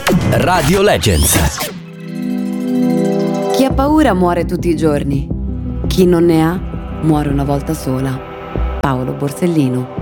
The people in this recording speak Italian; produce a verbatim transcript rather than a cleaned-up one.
Radio Legends. Chi ha paura muore tutti i giorni. Chi non ne ha muore una volta sola. Paolo Borsellino.